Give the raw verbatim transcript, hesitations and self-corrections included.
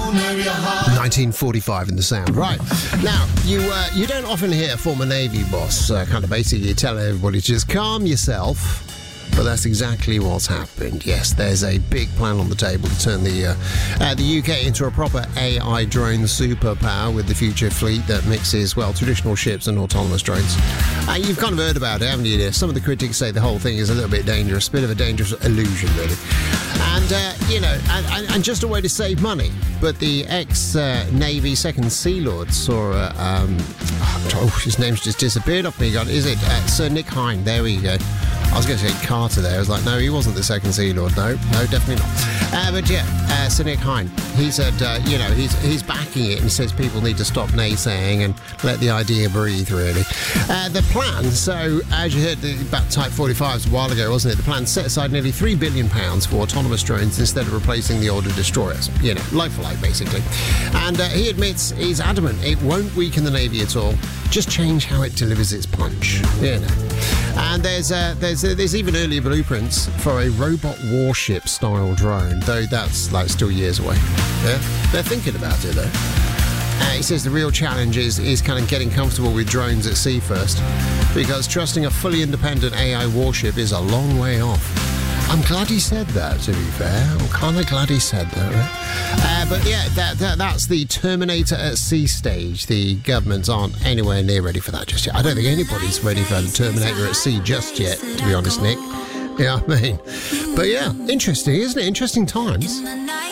nineteen forty-five in the sound. Right. Now, you uh, you don't often hear a former Navy boss uh, kind of basically tell everybody to just calm yourself. But that's exactly what's happened. Yes, there's a big plan on the table to turn the uh, uh, the U K into a proper A I drone superpower with the future fleet that mixes, well, traditional ships and autonomous drones. Uh, you've kind of heard about it, haven't you? Some of the critics say the whole thing is a little bit dangerous, a bit of a dangerous illusion, really. And, uh, you know, and, and just a way to save money. But the ex-Navy uh, Second Sea Lord saw, uh, um, oh, his name's just disappeared off me. God, is it uh, Sir Nick Hine? There we go. I was going to say Carter there. I was like, no, he wasn't the Second Sea Lord. No, no, definitely not. Uh, but yeah, uh, Sir Nick Hine, he said, uh, you know, he's he's backing it and says people need to stop naysaying and let the idea breathe, really. Uh, the plan, so as you heard about Type forty-fives a while ago, wasn't it? The plan set aside nearly three billion pounds for autonomous drones instead of replacing the older destroyers. You know, like for like, basically. And uh, he admits, he's adamant, it won't weaken the Navy at all. Just change how it delivers its punch. You know. And there's uh, there's uh, there's even earlier blueprints for a robot warship style drone, though that's like still years away. Yeah, they're thinking about it though. Uh, he says the real challenge is is kind of getting comfortable with drones at sea first, because trusting a fully independent A I warship is a long way off. I'm glad he said that, to be fair. I'm kind of glad he said that, right? Uh, but yeah, that, that that's the Terminator at sea stage. The governments aren't anywhere near ready for that just yet. I don't think anybody's ready for the Terminator at sea just yet, to be honest, Nick. Yeah, I mean. But yeah, interesting, isn't it? Interesting times.